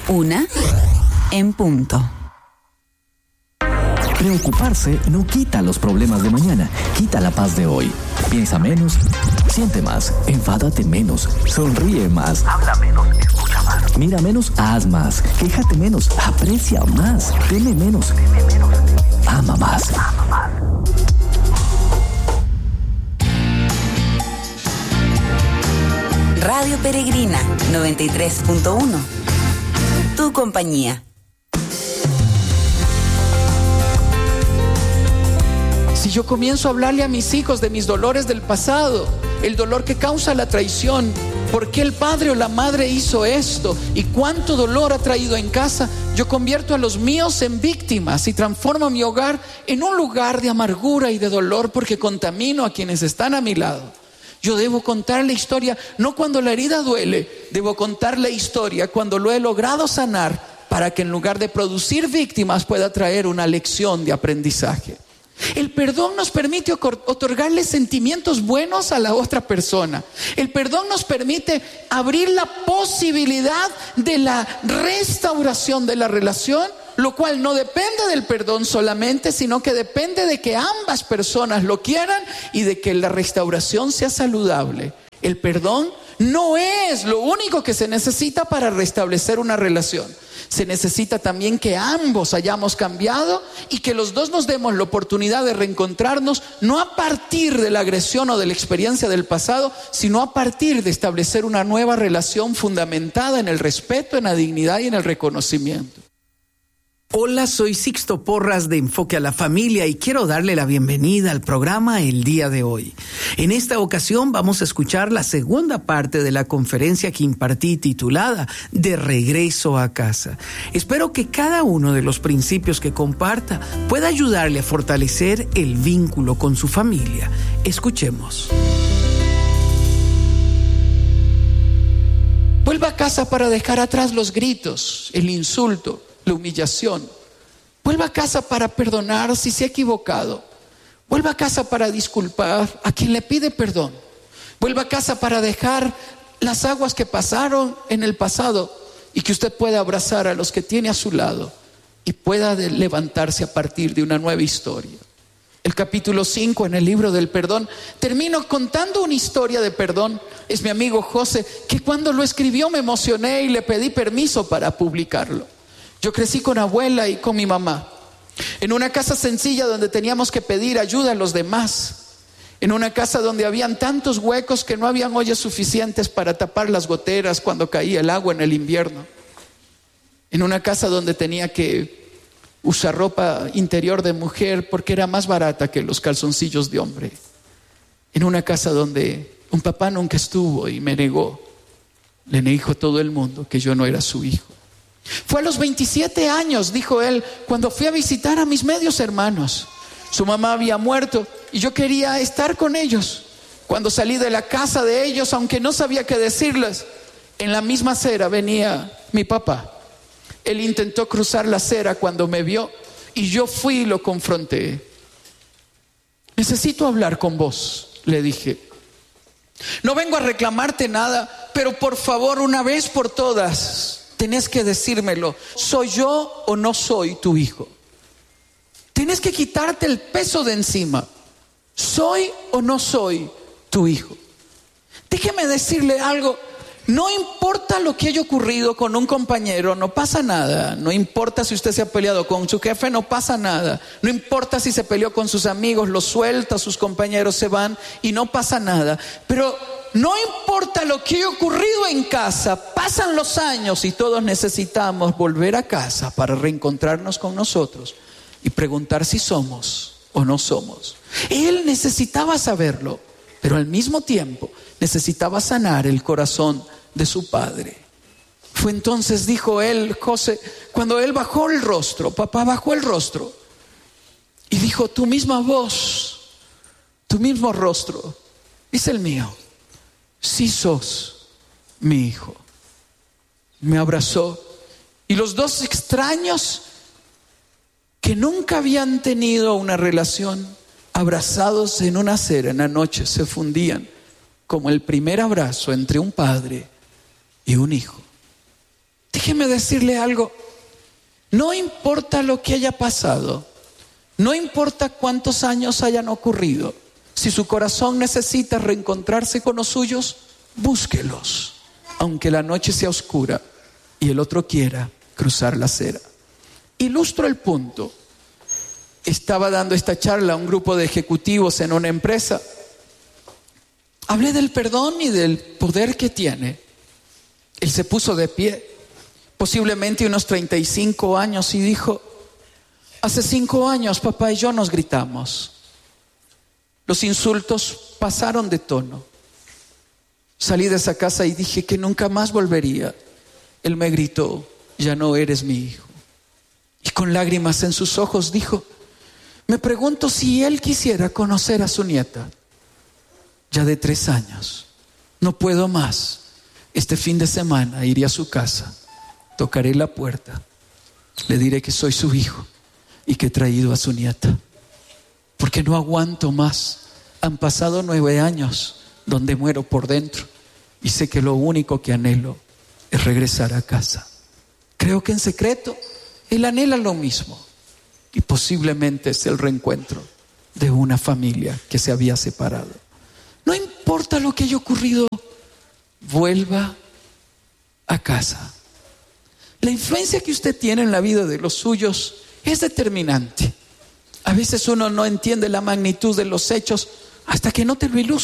1:00 Preocuparse no quita los problemas de mañana, quita la paz de hoy. Piensa menos, siente más, enfádate menos, sonríe más, habla menos, escucha más, mira menos, haz más, quéjate menos, aprecia más, teme menos, ama más. Radio Peregrina 93.1. Tu compañía. Si yo comienzo a hablarle a mis hijos de mis dolores del pasado, el dolor que causa la traición, por qué el padre o la madre hizo esto y cuánto dolor ha traído en casa, yo convierto a los míos en víctimas y transformo mi hogar en un lugar de amargura y de dolor porque contamino a quienes están a mi lado. Yo debo contar la historia, no cuando la herida duele, debo contar la historia cuando lo he logrado sanar, para que en lugar de producir víctimas pueda traer una lección de aprendizaje. El perdón nos permite otorgarle sentimientos buenos a la otra persona. El perdón nos permite abrir la posibilidad de la restauración de la relación, lo cual no depende del perdón solamente, sino que depende de que ambas personas lo quieran y de que la restauración sea saludable. El perdón no es lo único que se necesita para restablecer una relación. Se necesita también que ambos hayamos cambiado y que los dos nos demos la oportunidad de reencontrarnos, no a partir de la agresión o de la experiencia del pasado, sino a partir de establecer una nueva relación fundamentada en el respeto, en la dignidad y en el reconocimiento. Hola, soy Sixto Porras de Enfoque a la Familia y quiero darle la bienvenida al programa el día de hoy. En esta ocasión vamos a escuchar la segunda parte de la conferencia que impartí titulada De regreso a casa. Espero que cada uno de los principios que comparta pueda ayudarle a fortalecer el vínculo con su familia. Escuchemos. Vuelva a casa para dejar atrás los gritos, el insulto, la humillación. Vuelva a casa para perdonar si se ha equivocado. Vuelva a casa para disculpar a quien le pide perdón. Vuelva a casa para dejar las aguas que pasaron en el pasado y que usted pueda abrazar a los que tiene a su lado y pueda levantarse a partir de una nueva historia. El capítulo 5 en el libro del perdón, termino contando una historia de perdón. Es mi amigo José, que cuando lo escribió me emocioné y le pedí permiso para publicarlo. Yo crecí con abuela y con mi mamá, en una casa sencilla donde teníamos que pedir ayuda a los demás, en una casa donde habían tantos huecos que no habían ollas suficientes para tapar las goteras cuando caía el agua en el invierno, en una casa donde tenía que usar ropa interior de mujer porque era más barata que los calzoncillos de hombre, en una casa donde un papá nunca estuvo y me negó, le dijo a todo el mundo que yo no era su hijo. Fue a los 27 años, dijo él, cuando fui a visitar a mis medios hermanos. Su mamá había muerto y yo quería estar con ellos. Cuando salí de la casa de ellos, aunque no sabía qué decirles, en la misma acera venía mi papá. Él intentó cruzar la acera cuando me vio y yo fui y lo confronté. Necesito hablar con vos, le dije. No vengo a reclamarte nada, pero por favor, una vez por todas, tenés que decírmelo. ¿Soy yo o no soy tu hijo? Tienes que quitarte el peso de encima. ¿Soy o no soy tu hijo? Déjeme decirle algo. No importa lo que haya ocurrido con un compañero, no pasa nada. No importa si usted se ha peleado con su jefe, no pasa nada. No importa si se peleó con sus amigos, los suelta, sus compañeros se van y no pasa nada. Pero no importa lo que haya ocurrido en casa, pasan los años y todos necesitamos volver a casa para reencontrarnos con nosotros y preguntar si somos o no somos. Él necesitaba saberlo, pero al mismo tiempo necesitaba sanar el corazón de su padre. Fue entonces, dijo él, José, cuando él bajó el rostro, papá bajó el rostro y dijo, tu misma voz, tu mismo rostro, es el mío. Sí sos mi hijo. Me abrazó y los dos extraños que nunca habían tenido una relación, abrazados en una acera en la noche, se fundían como el primer abrazo entre un padre y un hijo. Déjeme decirle algo. No importa lo que haya pasado, no importa cuántos años hayan ocurrido, si su corazón necesita reencontrarse con los suyos, búsquelos, aunque la noche sea oscura y el otro quiera cruzar la acera. Ilustro el punto. Estaba dando esta charla a un grupo de ejecutivos en una empresa. Hablé del perdón y del poder que tiene. Él se puso de pie, posiblemente unos 35 años, y dijo: hace 5 años papá y yo nos gritamos. Los insultos pasaron de tono. Salí de esa casa y dije que nunca más volvería. Él me gritó: ya no eres mi hijo. Y con lágrimas en sus ojos dijo: me pregunto si él quisiera conocer a su nieta, ya de 3 años. No puedo más. Este fin de semana iré a su casa, tocaré la puerta, le diré que soy su hijo y que he traído a su nieta, porque no aguanto más. Han pasado 9 años donde muero por dentro y sé que lo único que anhelo es regresar a casa. Creo que en secreto él anhela lo mismo, y posiblemente es el reencuentro de una familia que se había separado. No importa lo que haya ocurrido, vuelva a casa. La influencia que usted tiene en la vida de los suyos es determinante. A veces uno no entiende la magnitud de los hechos hasta que no te lo ilustran.